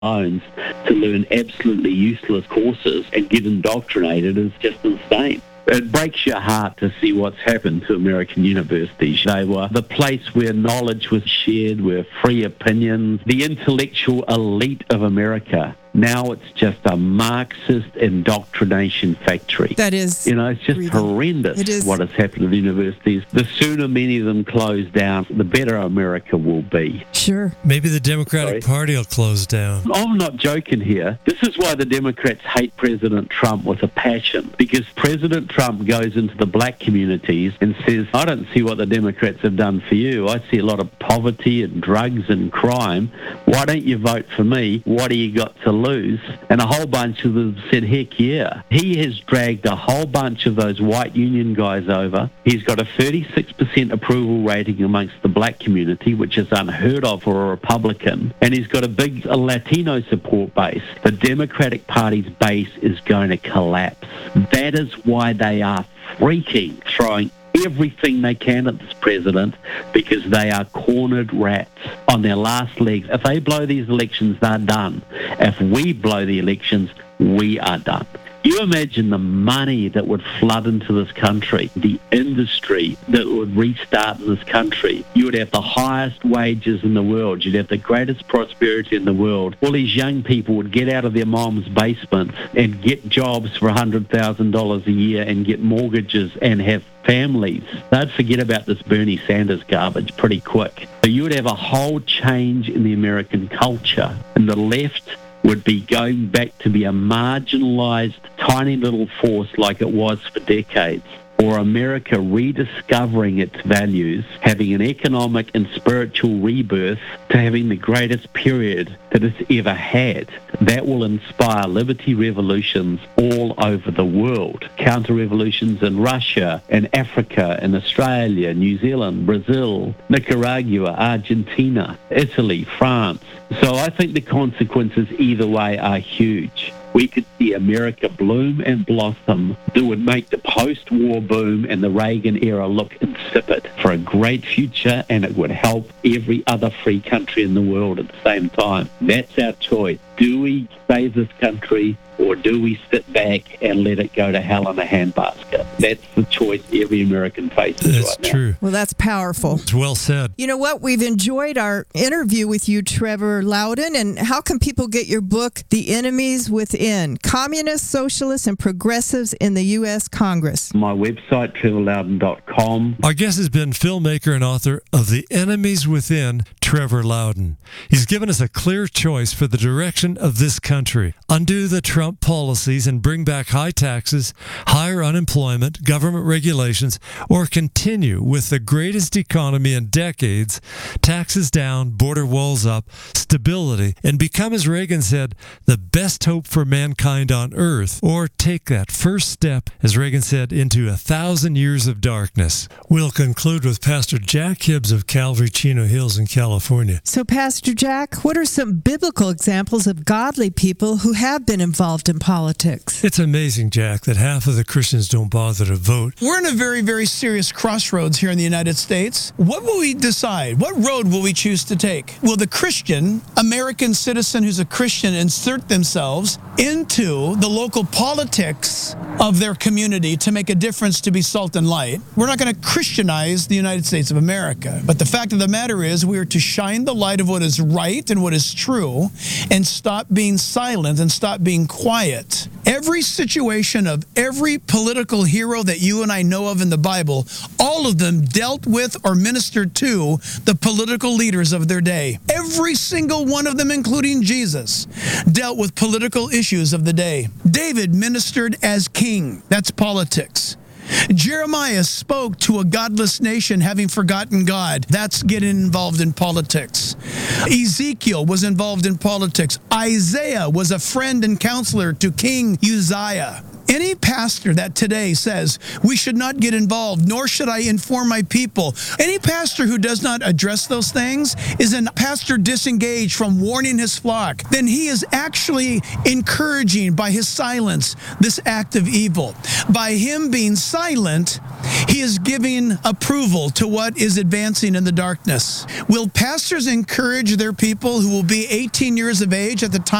phones to learn absolutely useless courses and get indoctrinated is just insane. It breaks your heart to see what's happened to American universities. They were the place where knowledge was shared, where free opinions, the intellectual elite of America. Now it's just a Marxist indoctrination factory. That is, it's just horrendous what has happened at universities. The sooner many of them close down, the better America will be. Sure. Maybe the Democratic Party will close down. I'm not joking here. This is why the Democrats hate President Trump with a passion, because President Trump goes into the black communities and says, I don't see what the Democrats have done for you. I see a lot of poverty and drugs and crime. Why don't you vote for me? What do you got to lose? And a whole bunch of them said, heck yeah. He has dragged a whole bunch of those white union guys over. He's got a 36% approval rating amongst the black community, which is unheard of for a Republican. And he's got a big Latino support base. The Democratic Party's base is going to collapse. That is why they are freaking throwing everything they can at this president, because they are cornered rats on their last legs. If they blow these elections, they're done. If we blow the elections, we are done. You imagine the money that would flood into this country, the industry that would restart in this country. You would have the highest wages in the world. You'd have the greatest prosperity in the world. All these young people would get out of their mom's basement and get jobs for $100,000 a year and get mortgages and have families. They'd forget about this Bernie Sanders garbage pretty quick. So you would have a whole change in the American culture, and the left would be going back to be a marginalized, tiny little force like it was for decades. Or America rediscovering its values, having an economic and spiritual rebirth to having the greatest period that it's ever had. That will inspire liberty revolutions all over the world. Counter-revolutions in Russia and Africa and Australia, New Zealand, Brazil, Nicaragua, Argentina, Italy, France. So I think the consequences either way are huge. We could see America bloom and blossom that would make the post-war boom and the Reagan era look insipid for a great future, and it would help every other free country in the world at the same time. That's our choice. Do we save this country, or do we sit back and let it go to hell in a handbasket? That's the choice every American faces right now. That's true. Well, that's powerful. It's well said. You know what? We've enjoyed our interview with you, Trevor Loudon. And how can people get your book, The Enemies Within: Communists, Socialists, and Progressives in the U.S. Congress? My website, trevorloudon.com. Our guest has been filmmaker and author of The Enemies Within, Trevor Loudon. He's given us a clear choice for the direction of this country. Undo the Trump policies and bring back high taxes, higher unemployment, government regulations, or continue with the greatest economy in decades, taxes down, border walls up, stability, and become, as Reagan said, the best hope for mankind on earth, or take that first step, as Reagan said, into 1,000 years of darkness. We'll conclude with Pastor Jack Hibbs of Calvary Chino Hills in California. So, Pastor Jack, what are some biblical examples of godly people who have been involved in politics? It's amazing, Jack, that half of the Christians don't bother to vote. We're in a very, very serious crossroads here in the United States. What will we decide? What road will we choose to take? Will the Christian, American citizen who's a Christian, insert themselves into the local politics of their community to make a difference, to be salt and light? We're not going to Christianize the United States of America. But the fact of the matter is, we are to shine the light of what is right and what is true and stop being silent and stop being quiet. Every situation of every political hero that you and I know of in the Bible, all of them dealt with or ministered to the political leaders of their day. Every single one of them, including Jesus, dealt with political issues of the day. David ministered as king. That's politics. Jeremiah spoke to a godless nation having forgotten God. That's getting involved in politics. Ezekiel was involved in politics. Isaiah was a friend and counselor to King Uzziah. Any pastor that today says we should not get involved, nor should I inform my people, any pastor who does not address those things is a pastor disengaged from warning his flock. Then he is actually encouraging by his silence this act of evil. By him being silent, he is giving approval to what is advancing in the darkness. Will pastors encourage their people who will be 18 years of age at the time